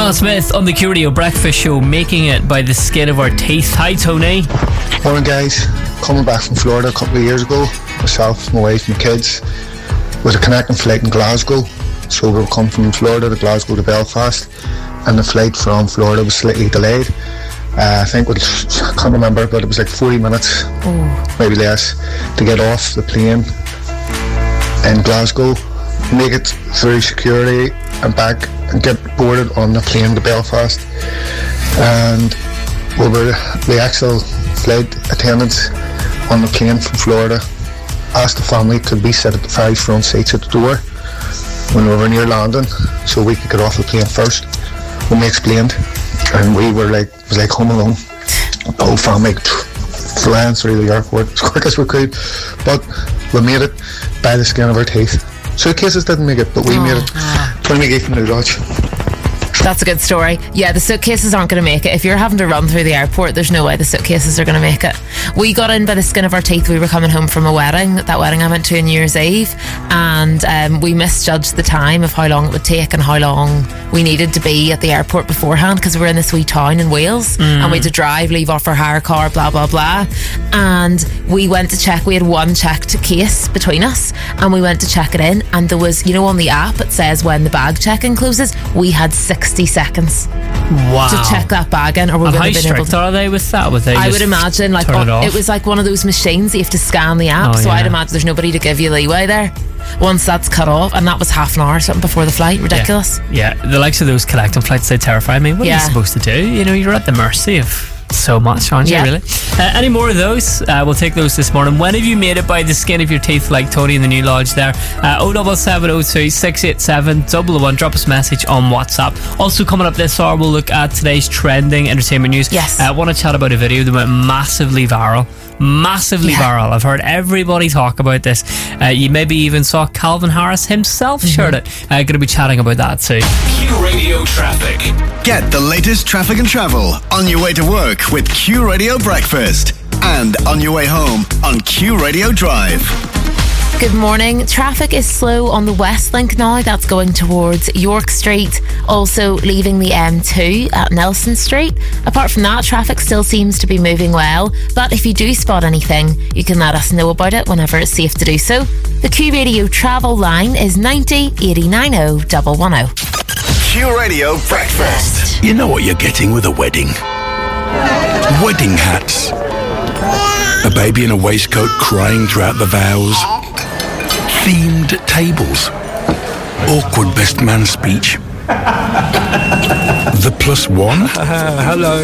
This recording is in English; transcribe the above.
Alan Smith on the Q Radio Breakfast Show, making it by the skin of our teeth. Hi, Tony. Morning, guys. Coming back from Florida a couple of years ago, myself, my wife, my kids, with a connecting flight in Glasgow. So we were coming from Florida to Glasgow to Belfast, and the flight from Florida was slightly delayed. I think I can't remember, but it was like 40 minutes, maybe less, to get off the plane in Glasgow, make it through security and back, and get boarded on the plane to Belfast. And we were the actual flight attendants on the plane from Florida asked the family could we sit at the 5 front seats at the door when we were near landing, so we could get off the plane first. When they explained, and we were like, it was like Home Alone. The whole family flying through the airport as quick as we could, but we made it by the skin of our teeth. Suitcases didn't make it, but we made it. 20 McGee from New Lodge. That's a good story. Yeah, the suitcases aren't going to make it. If you're having to run through the airport, there's no way the suitcases are going to make it. We got in by the skin of our teeth. We were coming home from a wedding, that wedding I went to on New Year's Eve, and we misjudged the time of how long it would take and how long we needed to be at the airport beforehand, because we were in this wee town in Wales, and we had to drive, leave off our hire car, blah blah blah. And we went to check. We had one checked case between us, and we went to check it in, and there was, you know, on the app it says when the bag check-in closes. We had 60 seconds to check that bag in, or we would have been able to. How strict are they with that? I would imagine, like, it was like one of those machines that you have to scan the app, so I'd imagine there's nobody to give you leeway there once that's cut off, and that was half an hour or something before the flight. Ridiculous. Yeah, the likes of those collecting flights, they terrify me. What are you supposed to do? You know, you're at the mercy of so much, aren't you, really? Any more of those? We'll take those this morning. When have you made it by the skin of your teeth, like Tony in the New Lodge there? 07702 687 001. Drop us a message on WhatsApp. Also coming up this hour, we'll look at today's trending entertainment news. I want to chat about a video that went massively viral. Viral. I've heard everybody talk about this. You maybe even saw Calvin Harris himself shared it. Going to be chatting about that too. Q Radio Traffic. Get the latest traffic and travel on your way to work with Q Radio Breakfast, and on your way home on Q Radio Drive. Good morning. Traffic is slow on the West Link now. That's going towards York Street. Also leaving the M2 at Nelson Street. Apart from that, traffic still seems to be moving well. But if you do spot anything, you can let us know about it whenever it's safe to do so. The Q Radio travel line is 90 89 110. Q Radio Breakfast. You know what you're getting with a wedding? Wedding hats. A baby in a waistcoat crying throughout the vows. Themed tables. Awkward best man speech. The plus one. Hello.